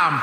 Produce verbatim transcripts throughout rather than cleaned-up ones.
Bam!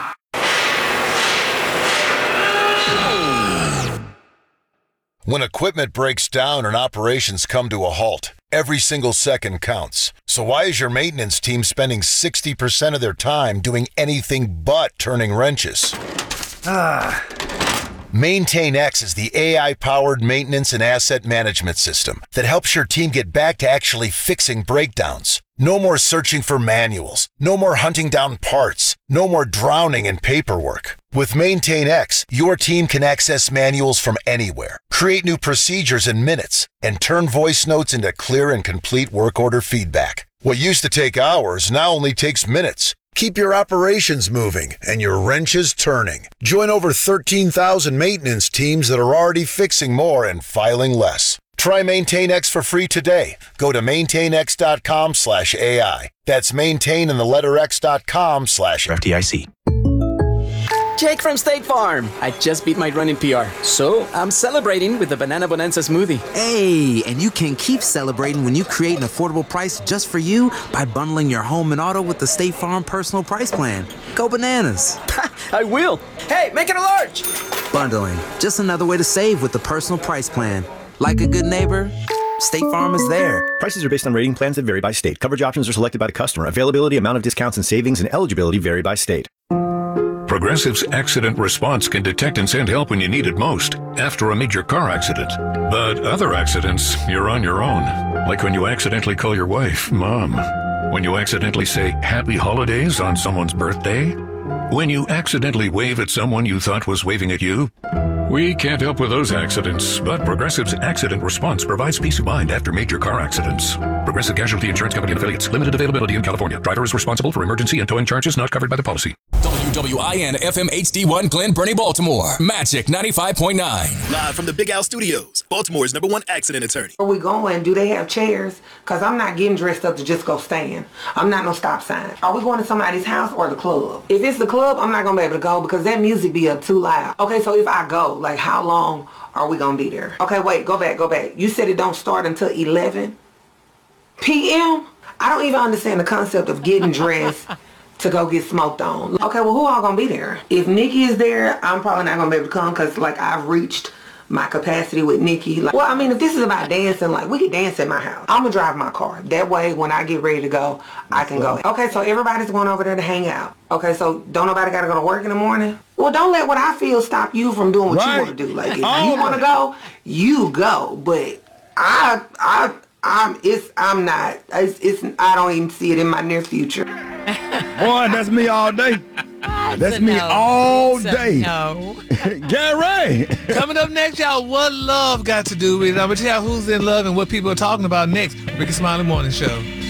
When equipment breaks down and operations come to a halt, every single second counts. So why is your maintenance team spending sixty percent of their time doing anything but turning wrenches? Ah. MaintainX is the A I-powered maintenance and asset management system that helps your team get back to actually fixing breakdowns. No more searching for manuals. No more hunting down parts. No more drowning in paperwork. With MaintainX, your team can access manuals from anywhere, create new procedures in minutes, and turn voice notes into clear and complete work order feedback. What used to take hours now only takes minutes. Keep your operations moving and your wrenches turning. Join over thirteen thousand maintenance teams that are already fixing more and filing less. Try MaintainX for free today. Go to maintainx.com slash AI. That's maintain in the letter x.com slash F D I C. Jake from State Farm. I just beat my running P R, so I'm celebrating with the Banana Bonanza smoothie. Hey, and you can keep celebrating when you create an affordable price just for you by bundling your home and auto with the State Farm Personal Price Plan. Go bananas. I will. Hey, make it a large. Bundling, just another way to save with the Personal Price Plan. Like a good neighbor, State Farm is there. Prices are based on rating plans that vary by state. Coverage options are selected by the customer. Availability, amount of discounts and savings, and eligibility vary by state. Progressive's Accident Response can detect and send help when you need it most, after a major car accident. But other accidents, you're on your own. Like when you accidentally call your wife Mom. When you accidentally say Happy Holidays on someone's birthday. When you accidentally wave at someone you thought was waving at you. We can't help with those accidents, but Progressive's Accident Response provides peace of mind after major car accidents. Progressive Casualty Insurance Company and Affiliates. Limited availability in California. Driver is responsible for emergency and towing charges not covered by the policy. W W I N F M H D one Glen Burnie, Baltimore. Magic ninety-five point nine. Live from the Big Al Studios, Baltimore's number one accident attorney. Where we going? Do they have chairs? Because I'm not getting dressed up to just go stand. I'm not no stop sign. Are we going to somebody's house or the club? If it's the club, I'm not going to be able to go because that music be up too loud. Okay, so if I go, like how long are we going to be there? Okay, wait, go back, go back. You said it don't start until eleven p m? I don't even understand the concept of getting dressed to go get smoked on. Okay, well, who all gonna be there? If Nikki is there, I'm probably not gonna be able to come because, like, I've reached my capacity with Nikki. Like, well, I mean, if this is about dancing, like, we could dance at my house. I'm gonna drive my car. That way, when I get ready to go, I can go. Okay, so everybody's going over there to hang out. Okay, so don't nobody gotta go to work in the morning? Well, don't let what I feel stop you from doing what right. you want to do. Like, if oh, you want to go, you go. But I, I, I'm, it's, I'm not. It's, it's, I don't even see it in my near future. Boy, that's me all day. That's me no. all day. No. Gary. Coming up next, y'all, what love got to do with it? I'm going to tell y'all who's in love and what people are talking about next. Ricky Smiley Morning Show.